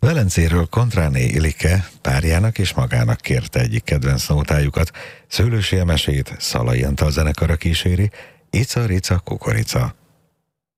Velencéről Kontráné Ilike párjának és magának kérte egyik kedvenc nótájukat. Szőlősi Emesét Szalai Antal zenekara kíséri, Ica Rica Kukorica.